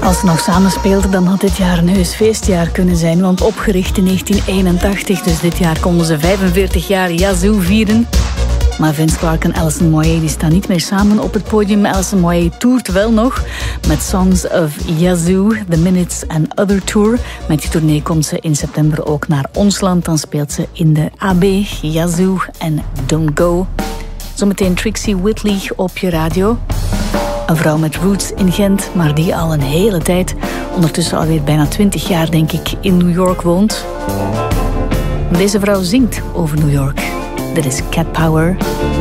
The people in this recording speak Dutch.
Als ze nog samenspeelden, dan had dit jaar een heus feestjaar kunnen zijn. Want opgericht in 1981, dus dit jaar konden ze 45 jaar Yazoo vieren. Maar Vince Clarke en Alison Moyet die staan niet meer samen op het podium. Alison Moyet toert wel nog met Songs of Yazoo, The Minutes and Other Tour. Met die tournee komt ze in september ook naar ons land. Dan speelt ze in de AB, Yazoo en Don't Go. Zometeen Trixie Whitley op je radio. Een vrouw met roots in Gent, maar die al een hele tijd, ondertussen alweer bijna 20 jaar denk ik, in New York woont. Deze vrouw zingt over New York. Dit is Cat Power.